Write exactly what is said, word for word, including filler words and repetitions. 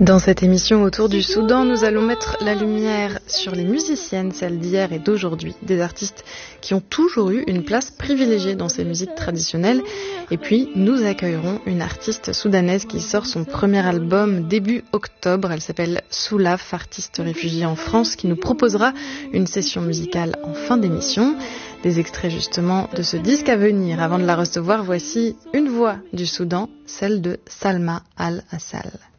Dans cette émission Autour du Soudan, nous allons mettre la lumière sur les musiciennes, celles d'hier et d'aujourd'hui, des artistes qui ont toujours eu une place privilégiée dans ces musiques traditionnelles. Et puis, nous accueillerons une artiste soudanaise qui sort son premier album début octobre. Elle s'appelle Soulaf, artiste réfugiée en France, qui nous proposera une session musicale en fin d'émission. Des extraits justement de ce disque à venir. Avant de la recevoir, voici une voix du Soudan, celle de Salma Al-Assal.